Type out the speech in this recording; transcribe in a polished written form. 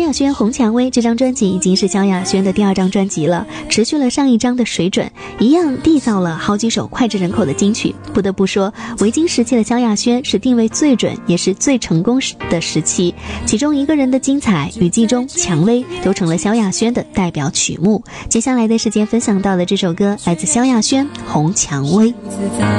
亚轩《红蔷薇》这张专辑已经是萧亚轩的第2张专辑了，持续了上一张的水准，一样缔造了好几首脍炙人口的金曲。不得不说，维京时期的萧亚轩是定位最准也是最成功的时期，其中一个人的精彩、雨季中蔷薇都成了萧亚轩的代表曲目。接下来的时间分享到的这首歌来自萧亚轩《红蔷薇》。